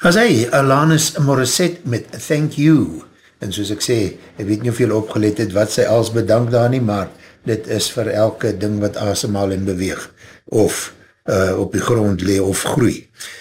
As hy, Alanis Morissette met Thank You, en soos ek sê, ek weet nie of julle opgelet het wat sy als bedank daar nie, maar dit is vir elke ding wat asemhaal en beweeg, of op die grond lee of groei.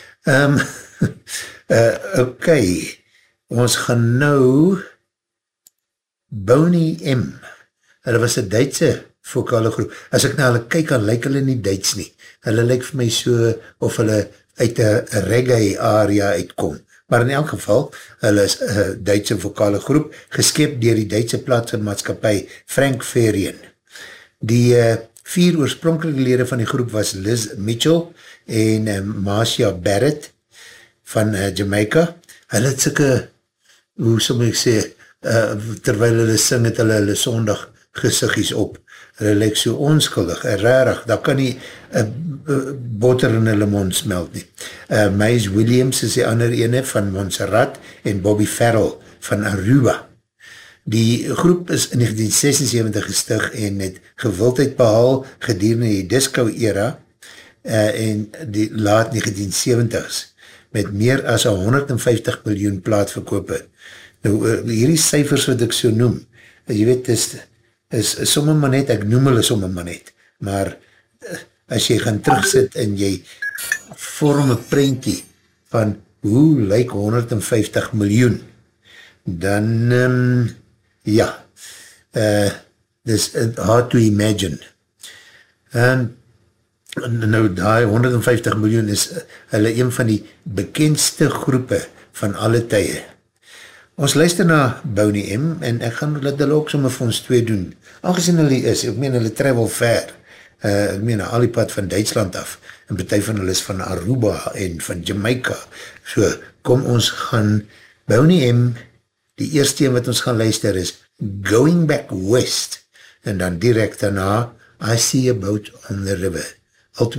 Ok, ons gaan nou Boney M, hulle was een Duitse vokale groep, as ek na hulle kyk, dan lyk hulle nie Duits nie, hulle lyk vir my so, of hulle uit een reggae area uitkom, maar in elk geval, hulle is een Duitse vokale groep, geskep dier die Duitse platenmaatskapie Frank Farian. Die 4 oorspronkelike lede van die groep was Liz Mitchell en Marcia Barrett van Jamaica. Hulle het syke, hoe sal ek sê, terwyl hulle sing het hulle sondag gesiggies op. Hulle lyk so onskuldig, rarig, daar kan nie boter in hulle mond smelt nie. Mays Williams is die ander ene van Montserrat en Bobby Farrell van Aruba. Die groep is in 1976 gestig en het gewildheid behaal gedurende die disco era en die laat 1970s met meer as 150 miljoen plaatverkope. Nou, hierdie cijfers wat ek so noem, jy weet, is somme maar net, ek noem hulle somme maar net, maar as jy gaan terugsit en jy vorm een prentjie van hoe lyk 150 miljoen, dan ja, dis hard to imagine. Nou die 150 miljoen is hulle een van die bekendste groepe van alle tye. Ons luister na Boney M en ek gaan dat hulle ook sommer vir ons 2 doen. Aangezien hulle is, ek meen hulle travel ver, ek meen al die pad van Duitsland af, en partij van hulle is van Aruba en van Jamaica. So, kom ons gaan Boney M, die eerste een wat ons gaan luister is Going Back West, en dan direct daarna I See a Boat on the River.